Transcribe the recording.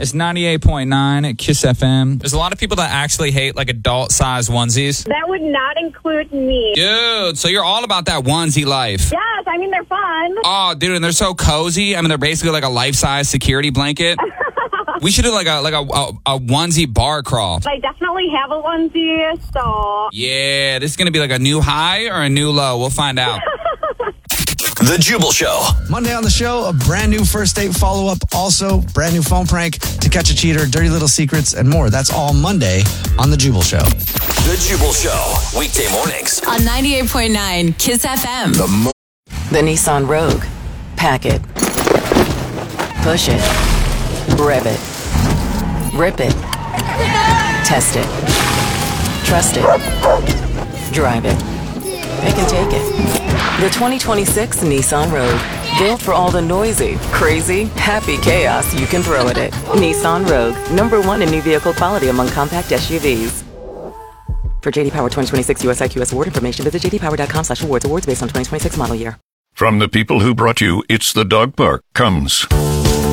It's 98.9 Kiss FM. There's a lot of people that actually hate like adult-sized onesies. That would not include me. Dude, so you're all about that onesie life. Yes, I mean, they're fun. Oh, dude, and they're so cozy. I mean, they're basically like a life-size security blanket. We should do like a onesie bar crawl. I definitely have a onesie, so... Yeah, this is going to be like a new high or a new low. We'll find out. The Jubal Show. Monday on the show, a brand new first date follow-up. Also, brand new phone prank, To Catch a Cheater, dirty little secrets, and more. That's all Monday on The Jubal Show. The Jubal Show. Weekday mornings. On 98.9 Kiss FM. The Nissan Rogue. Pack it. Push it. Rev it. Rip it. Test it. Trust it. Drive it. Pick and take it. The 2026 Nissan Rogue. Built for all the noisy, crazy, happy chaos you can throw at it. Nissan Rogue. #1 in new vehicle quality among compact SUVs. For JD Power 2026 US IQS award information, visit jdpower.com/awards. Awards based on 2026 model year. From the people who brought you It's the Dog Park comes